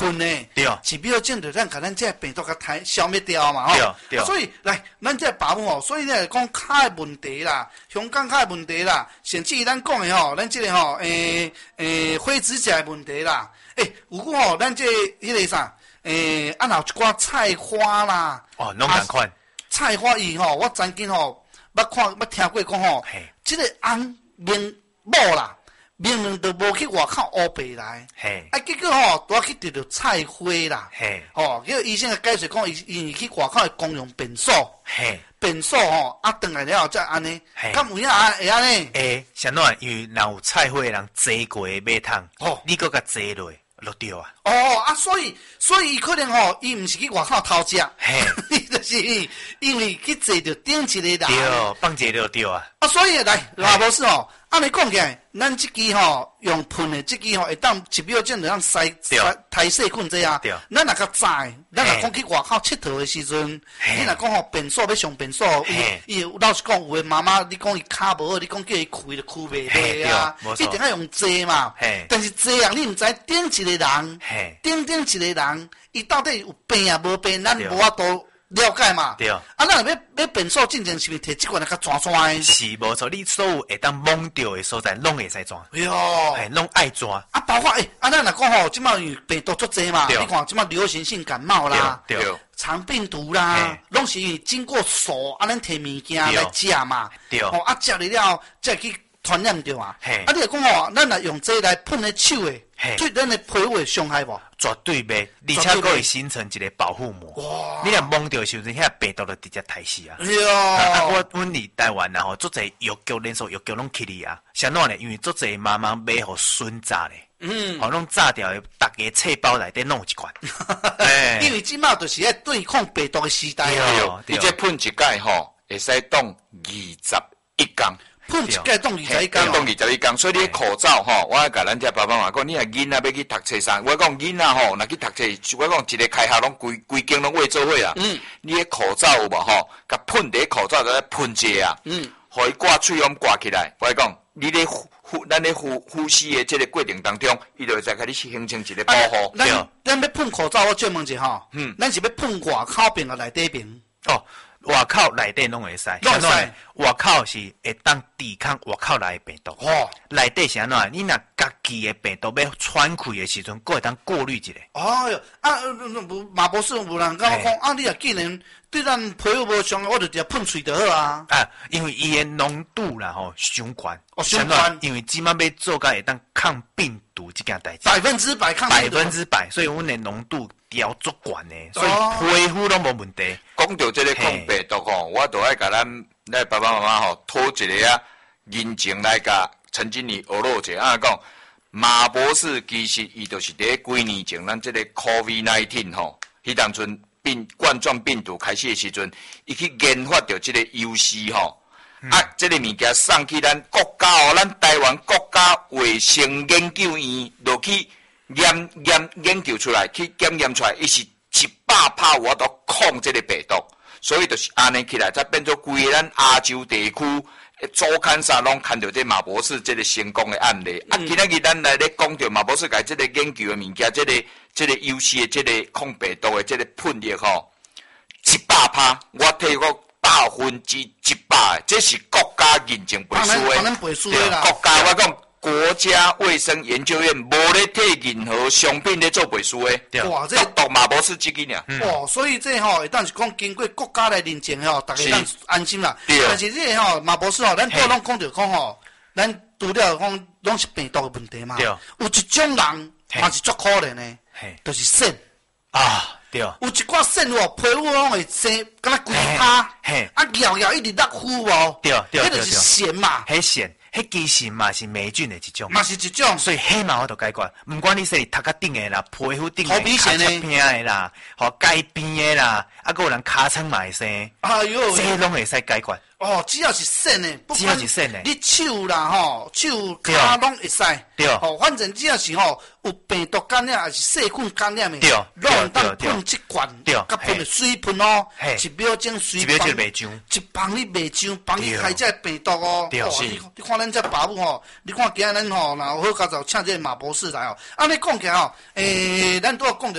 喷呢， 对， 是比较正着咱甲咱这病毒甲消灭掉嘛，吼。 对。 所以来，咱这爸母吼，所以咧讲骹的问题啦，香港骹的问题啦，甚至于咱讲的吼，咱这个吼，灰指甲的问题啦，如果吼，咱这迄个啥，若有一寡菜花啦， 哦，拢同款。 菜花伊吼，我曾经吼，捌听过讲吼，这个翁明某啦。明明都无去外口乌白来，结果吼，拄去得到菜花啦，结果医生解释讲，伊去外口的公用便所，便所吼，转来了后才安尼，敢有影会安尼？ 像怎？因为若有菜花的人坐过的马桶，你搁甲坐落，就对啊。 所以可能吼，伊毋是去外口偷食，伊就是因为去坐着顶一个人， 对，放一个就对啊。 所以来，老博士吼。按你讲起来，咱这支吼用喷的这支吼，会当一秒钟就让排细菌这啊。咱若较早，咱若讲去外口佚佗的时阵，你若讲吼便所要上便所，伊老实讲，有的妈妈你讲伊骹无好，你讲叫伊开就开袂落啊，一定要用坐嘛。但是坐啊，你毋知顶一个人，顶一个人，伊到底有病啊无病，咱无法度。了解嘛？ 对。 咱要便所进前是毋是摕即罐来较抓抓的？ 是无错，你所有会当摸到的所在，拢会使抓。拢爱抓。 包括咱若讲吼，即马有病毒足济嘛？你看即马流行性感冒啦，肠病毒啦，拢是经过手咱摕物件来食嘛。食了才去传染着啊。你讲吼，咱若用这来喷咧手的，对咱的皮肤伤害无？ 绝对袂，而且佫会形成一个保护膜。你若摸到的时阵，遐病毒就直接杀死啊！阮伫台湾啊吼，足侪药局连锁药局拢起哩啊。啥怎呢？因为足侪妈妈买互孙炸咧，拢炸掉的，逐个册包内底弄一罐。 因为即马就是咧对抗病毒的时代啊！ 你这喷一届吼，会使当21天。 喷一届当21 天，所以你口罩吼，我甲咱遮爸爸妈妈讲，你若囡仔要去读册啥？我讲囡仔吼，若去读册，我讲一个开学拢规间拢为做伙啊。你个口罩有无吼？甲喷伫口罩在喷者啊。互伊挂喙拢挂起来。我讲，你咧咱咧呼吸的这个过程当中，伊就会再甲你形成一个保护。 咱要喷口罩，我借问一下吼，咱是要喷外口边个内底边？ 外口内底拢会使，外口是会当抵抗外口来的病毒。内底是安怎？你若家己的病毒要喘气的时阵，佫会当过滤一下。 马博士有人甲我讲，你若既然对咱皮肤无伤害，我就直接喷喙就好啊。 因为伊的浓度啦吼伤悬。 伤悬。 因为即马要做到会当抗病毒这件代志。 100%抗病毒。 100%，所以阮的浓度调足悬的，所以皮肤拢无问题。 讲到这个抗病毒吼，我都爱甲咱爸爸妈妈吼讨一个人情来甲陈经理学络者。讲马博士其实伊就是伫几年前，咱这个 COVID-19 吼，迄当阵冠状病毒开始的时阵，伊去研发着这个 UC 吼。这个物件送去咱国家哦，咱台湾国家卫生研究院落去研究出来，去检验出来，伊是100%有法度抗这个病毒，所以就是安尼起来，才变做规个咱亚洲地区周刊上拢看到这马博士这个成功的案例。今仔日咱来咧讲到马博士甲这个研究的物件，这个 UC 的这个抗病毒的这个喷力吼，100%，我替我100%，这是国家认证背书的。国家我讲。国家卫生研究院无咧替任何商品咧做背书的， 哇，这独马博士这个尔， 哇，所以这吼，当是讲经过国家来认证吼，大家当安心啦。但是这吼马博士吼，咱都拢讲着讲吼，咱除了讲拢是病毒的问题嘛，有一种人嘛是足可怜的，就是肾啊，对， 有一寡肾哦，皮肤拢会生，敢若规趴，咬一直落呼无， 对， 迄就是咸嘛， 迄咸。迄其实嘛是霉菌的一种， 嘛是一种， 所以迄嘛我都解决。毋管你是头壳顶的啦，皮肤顶的， 头皮屑的啦，吼街边的啦，还有人尻川嘛会生， 哎呦， 这拢会使解决。 只要是肾的， 只要是肾的， 你手啦吼，手骹拢会使。 对， 反正只要是吼有病毒感染还是细菌感染的，拢当喷一罐，甲喷的水喷哦，1秒钟水 1秒钟袂上， 一帮你袂上，帮你开这病毒哦。你看咱这爸母吼，你看今日咱吼，若有好佳就请这马博士来哦。你讲起来吼，咱都要讲着。